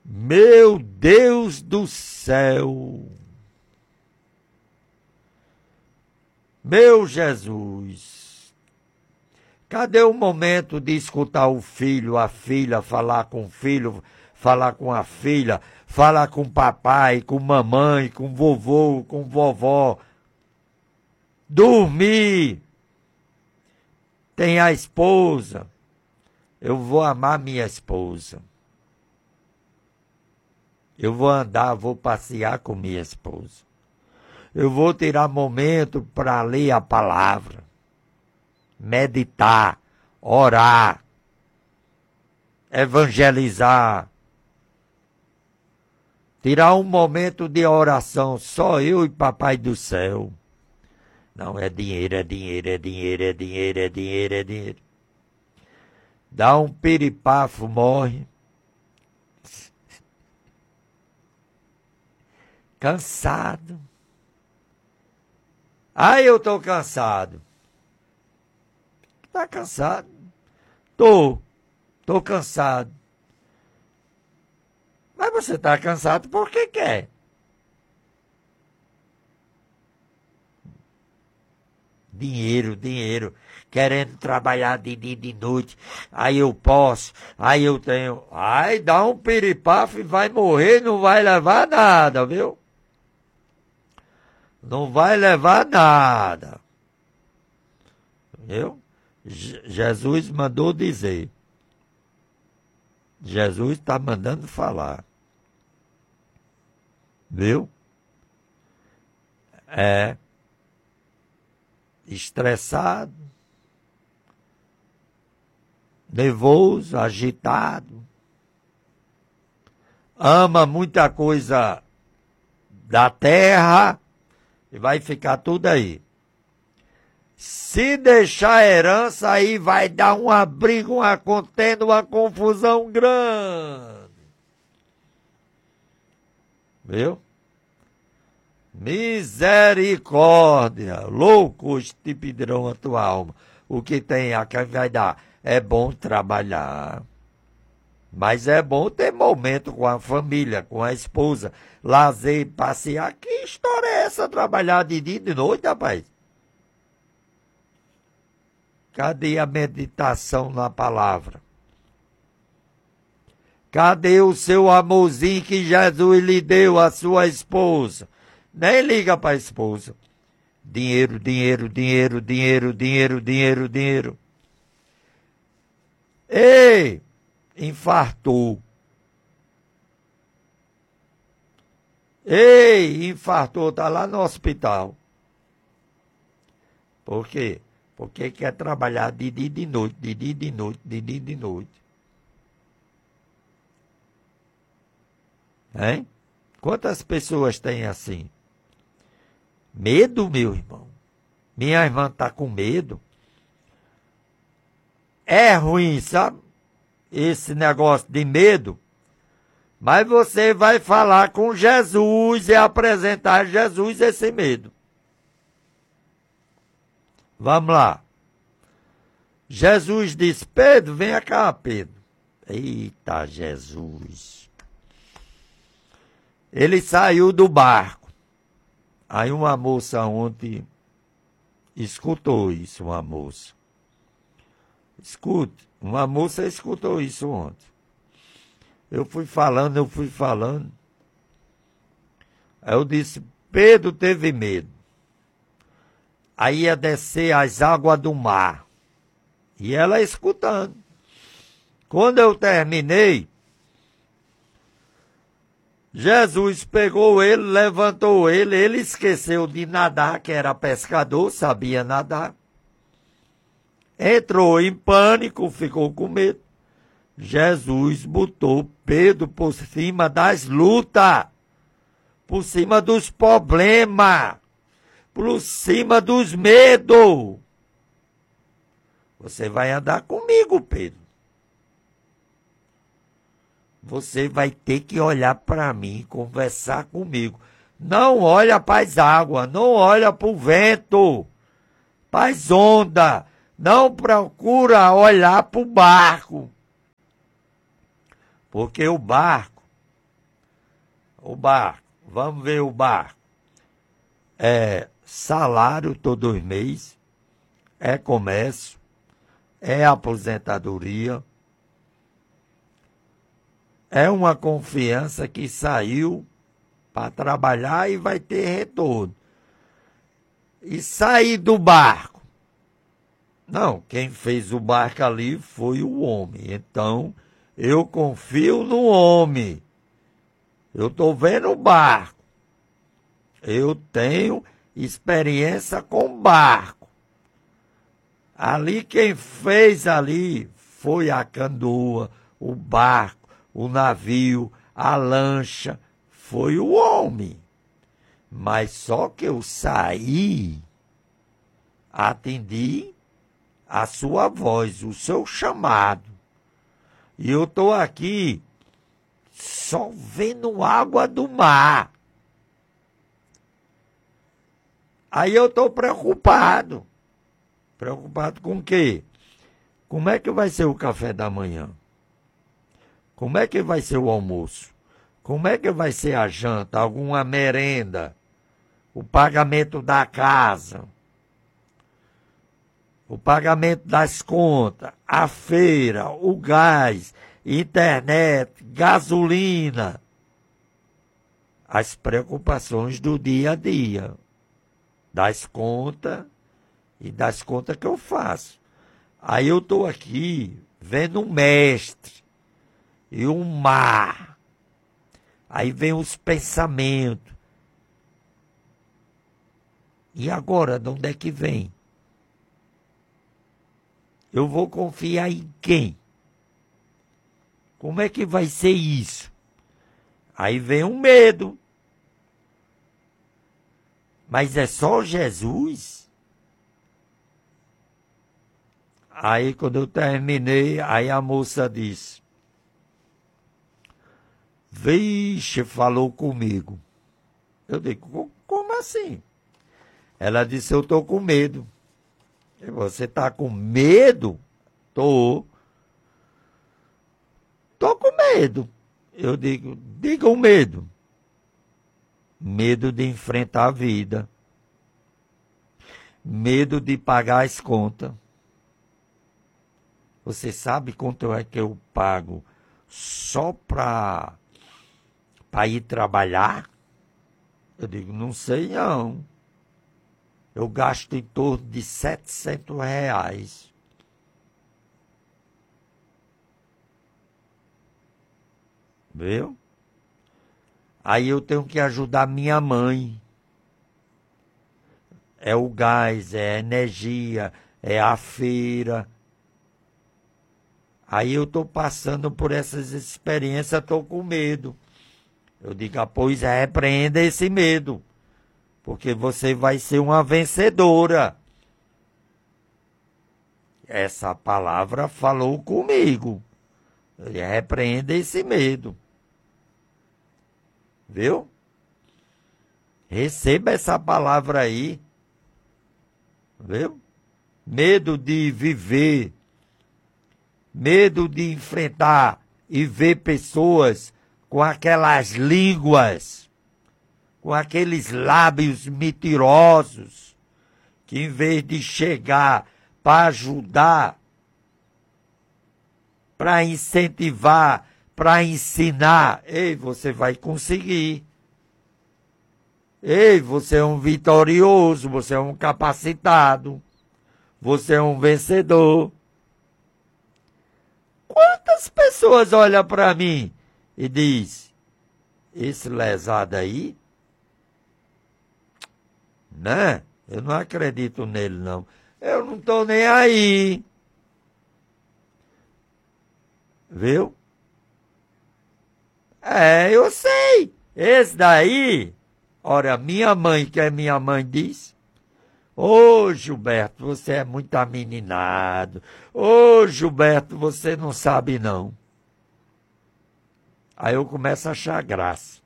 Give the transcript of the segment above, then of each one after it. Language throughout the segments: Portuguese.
Meu Deus do céu! Meu Jesus! Cadê o momento de escutar o filho, a filha, falar com o filho, falar com a filha, falar com o papai, com mamãe, com o vovô, com vovó? Dormir! Tem a esposa. Eu vou amar minha esposa. Eu vou andar, vou passear com minha esposa. Eu vou tirar momento para ler a palavra, meditar, orar, evangelizar. Tirar um momento de oração, só eu e Papai do Céu. Não é dinheiro, é dinheiro, é dinheiro, é dinheiro, é dinheiro, é dinheiro. Dá um piripafo, morre. Cansado. Ai, eu tô cansado. Tá cansado? Tô cansado. Mas você tá cansado porque quer. Dinheiro, dinheiro. Querendo trabalhar de dia e de noite. Aí eu posso, aí eu tenho. Aí dá um piripafo e vai morrer, não vai levar nada, viu? Não vai levar nada. Viu? Jesus mandou dizer. Jesus está mandando falar. Viu? É. Estressado. Nervoso, agitado. Ama muita coisa da terra. E vai ficar tudo aí. Se deixar a herança, aí vai dar uma briga, uma contenda, uma confusão grande. Viu? Misericórdia. Loucos te pedirão a tua alma. O que tem a quem vai dar? É bom trabalhar. Mas é bom ter momento com a família, com a esposa, lazer, passear. Que história é essa, trabalhar de dia e de noite, rapaz? Cadê a meditação na palavra? Cadê o seu amorzinho que Jesus lhe deu à sua esposa? Nem liga para a esposa. Dinheiro, dinheiro, dinheiro, dinheiro, dinheiro, dinheiro, dinheiro. Ei! Infartou. Ei, infartou, tá lá no hospital. Por quê? Porque quer trabalhar de dia e de noite, de dia e de noite, de dia e de noite. Hein? Quantas pessoas têm assim? Medo, meu irmão. Minha irmã tá com medo. É ruim, sabe? Esse negócio de medo, mas você vai falar com Jesus e apresentar a Jesus esse medo. Vamos lá. Jesus disse, Pedro, vem cá, Pedro. Eita, Jesus. Ele saiu do barco. Aí uma moça ontem escutou isso, uma moça. Escute. Uma moça escutou isso ontem. Eu fui falando. Aí eu disse, Pedro teve medo. Aí ia descer as águas do mar. E ela escutando. Quando eu terminei, Jesus pegou ele, levantou ele. Ele esqueceu de nadar, que era pescador, sabia nadar. Entrou em pânico, ficou com medo. Jesus botou Pedro por cima das lutas, por cima dos problemas, por cima dos medos. Você vai andar comigo, Pedro. Você vai ter que olhar para mim, conversar comigo. Não olha para as águas, não olha para o vento, para as ondas. Não procura olhar para o barco. Porque o barco O barco, vamos ver o barco. É salário todos os meses, é comércio, é aposentadoria, é uma confiança que saiu para trabalhar e vai ter retorno. E sair do barco. Não, quem fez o barco ali foi o homem. Então, eu confio no homem. Eu estou vendo o barco. Eu tenho experiência com barco. Ali quem fez ali foi a canoa, o barco, o navio, a lancha, foi o homem. Mas só que eu saí, atendi a sua voz, o seu chamado. E eu estou aqui só vendo água do mar. Aí eu estou preocupado. Preocupado com o quê? Como é que vai ser o café da manhã? Como é que vai ser o almoço? Como é que vai ser a janta? Alguma merenda? O pagamento da casa? O pagamento das contas? A feira? O gás? Internet? Gasolina? As preocupações do dia a dia. Das contas e das contas que eu faço. Aí eu estou aqui vendo um mestre e um mar. Aí vem os pensamentos. E agora, de onde é que vem? Eu vou confiar em quem? Como é que vai ser isso? Aí vem um medo. Mas é só Jesus? Aí quando eu terminei, aí a moça disse: vixe, falou comigo. Eu digo, como assim? Ela disse, eu estou com medo. E você está com medo? Estou com medo. Eu digo, diga o medo. Medo de enfrentar a vida. Medo de pagar as contas. Você sabe quanto é que eu pago só para ir trabalhar? Eu digo, não sei não. Eu gasto em torno de R$ 700. Viu? Aí eu tenho que ajudar minha mãe. É o gás, é a energia, é a feira. Aí eu estou passando por essas experiências, estou com medo. Eu digo, pois repreenda esse medo, porque você vai ser uma vencedora. Essa palavra falou comigo. Repreenda esse medo. Viu? Receba essa palavra aí. Viu? Medo de viver. Medo de enfrentar e ver pessoas com aquelas línguas, com aqueles lábios mentirosos, que em vez de chegar para ajudar, para incentivar, para ensinar, ei, você vai conseguir. Ei, você é um vitorioso, você é um capacitado, você é um vencedor. Quantas pessoas olham para mim e diz, esse lesado aí, né? Eu não acredito nele, não. Eu não estou nem aí. Viu? Eu sei. Esse daí, ora, minha mãe, que é minha mãe, diz, ô Gilberto, você é muito ameninado. Ô Gilberto, você não sabe não. Aí eu começo a achar graça.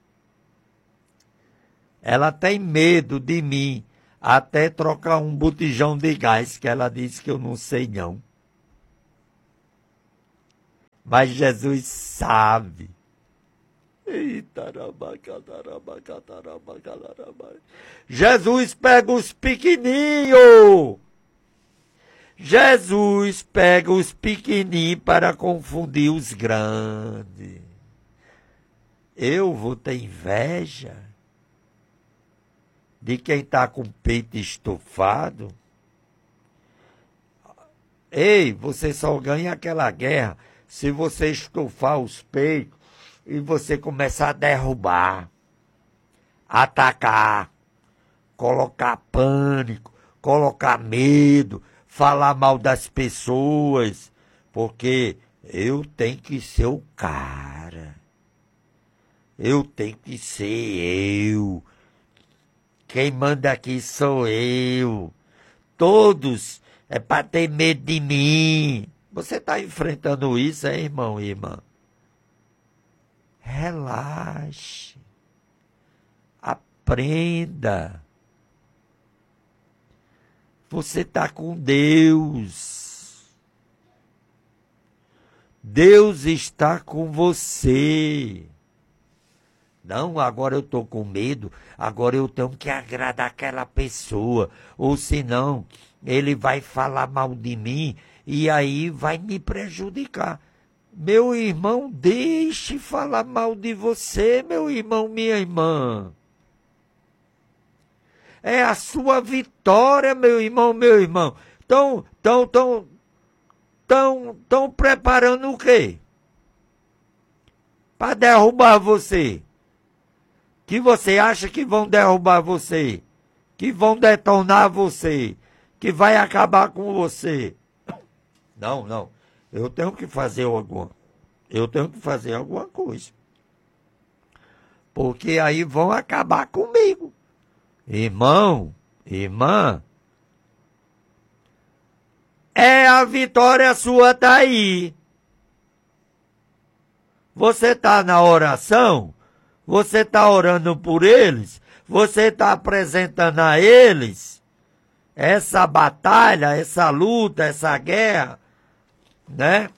Ela tem medo de mim, até trocar um botijão de gás, que ela disse que eu não sei não. Mas Jesus sabe. Jesus pega os pequenininhos. Jesus pega os pequenininhos para confundir os grandes. Eu vou ter inveja de quem está com o peito estufado. Ei, você só ganha aquela guerra se você estufar os peitos e você começar a derrubar, atacar, colocar pânico, colocar medo, falar mal das pessoas, porque eu tenho que ser o cara. Eu tenho que ser eu. Quem manda aqui sou eu. Todos é para ter medo de mim. Você está enfrentando isso, hein, irmão e irmã? Relaxe. Aprenda. Você está com Deus. Deus está com você. Não, agora eu estou com medo, agora eu tenho que agradar aquela pessoa, ou senão ele vai falar mal de mim e aí vai me prejudicar. Meu irmão, deixe falar mal de você, meu irmão, minha irmã. É a sua vitória, meu irmão, meu irmão. Estão preparando o quê? Para derrubar você. Que você acha que vão derrubar você, que vão detonar você, que vai acabar com você. Não. Eu tenho que fazer alguma coisa. Porque aí vão acabar comigo. Irmão, irmã, a vitória sua tá aí. Você tá na oração? Você está orando por eles? Você está apresentando a eles essa batalha, essa luta, essa guerra, né?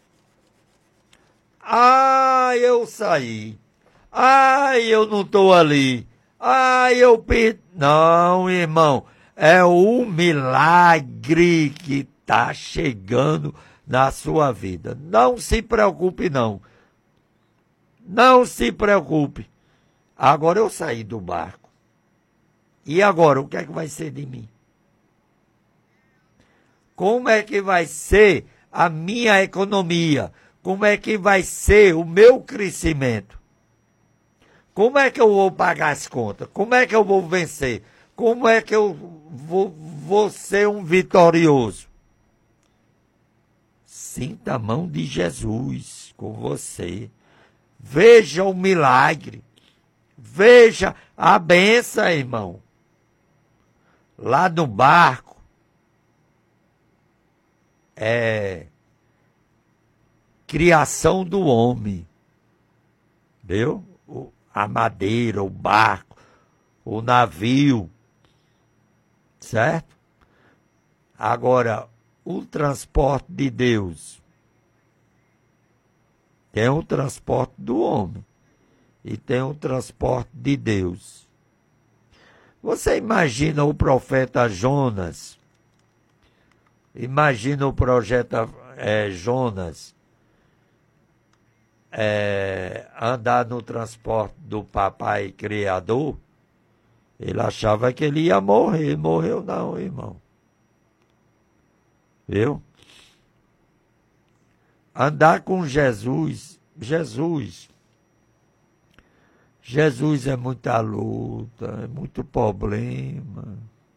Eu saí. Eu não estou ali. Eu perdi. Não, irmão. É um milagre que está chegando na sua vida. Não se preocupe, não. Não se preocupe. Agora eu saí do barco. E agora, o que é que vai ser de mim? Como é que vai ser a minha economia? Como é que vai ser o meu crescimento? Como é que eu vou pagar as contas? Como é que eu vou vencer? Como é que eu vou ser um vitorioso? Sinta a mão de Jesus com você. Veja o milagre. Veja a bênção, irmão. Lá no barco, criação do homem. Viu? A madeira, o barco, o navio. Certo? Agora, o transporte de Deus. Tem o transporte do homem e tem o transporte de Deus. Você imagina o profeta Jonas? Imagina o profeta Jonas andar no transporte do papai criador? Ele achava que ele ia morrer. Morreu não, irmão. Viu? Andar com Jesus é muita luta, é muito problema.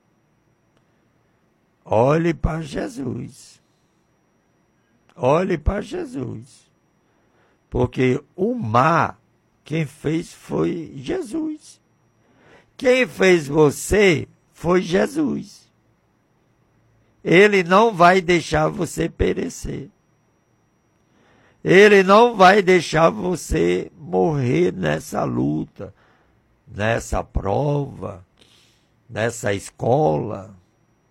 Olhe para Jesus. Olhe para Jesus. Porque o mar, quem fez foi Jesus. Quem fez você foi Jesus. Ele não vai deixar você perecer. Ele não vai deixar você morrer nessa luta, nessa prova, nessa escola.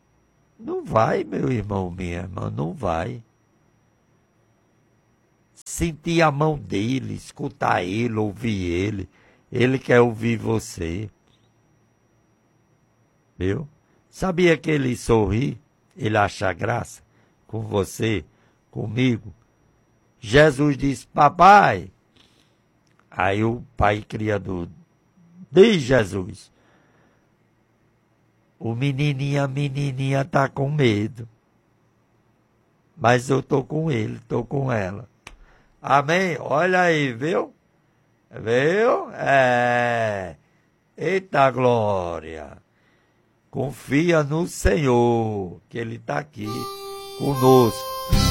Não vai, meu irmão, minha irmã, não vai. sentir a mão dele, escutar ele, ouvir ele. Ele quer ouvir você. Viu? Sabia que ele sorri? Ele acha graça com você, comigo. Jesus disse, papai. Aí o pai criador diz Jesus. O menininho, a menininha tá com medo. Mas eu tô com ele, tô com ela. Amém? Olha aí, viu? Viu? Eita glória. Confia no Senhor, que Ele está aqui conosco.